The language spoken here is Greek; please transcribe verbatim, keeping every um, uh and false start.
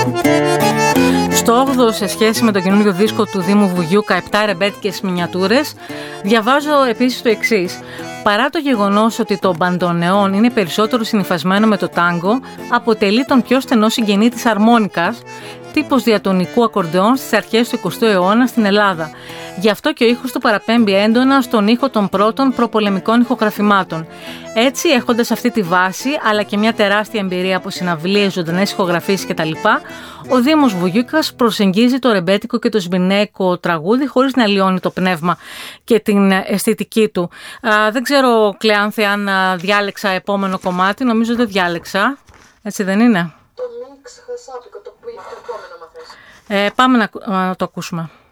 Στο όγδοο, σε σχέση με το καινούριο δίσκο του Δήμου Βουγιούκα, επτά ρεμπέτικες μινιατούρες, διαβάζω επίσης το εξής. Παρά το γεγονός ότι το μπαντονεόν είναι περισσότερο συνυφασμένο με το τάγκο, αποτελεί τον πιο στενό συγγενή της αρμόνικας, τύπος διατονικού ακορντεόν στις αρχές του εικοστού αιώνα στην Ελλάδα. Γι' αυτό και ο ήχος του παραπέμπει έντονα στον ήχο των πρώτων προπολεμικών ηχογραφημάτων. Έτσι, έχοντας αυτή τη βάση, αλλά και μια τεράστια εμπειρία από συναυλίες, ζωντανές ηχογραφήσεις κτλ., ο Δήμος Βουγιούκας προσεγγίζει το ρεμπέτικο και το σμπινέικο τραγούδι χωρίς να λιώνει το πνεύμα και την αισθητική του. Α, δεν ξέρω, Κλεάνθη, αν διάλεξα επόμενο κομμάτι. Νομίζω δεν διάλεξα. Έτσι δεν είναι? Το Links Χρυσάπικο, το επόμενο μαθές. Ε, πάμε να, να το ακούσουμε.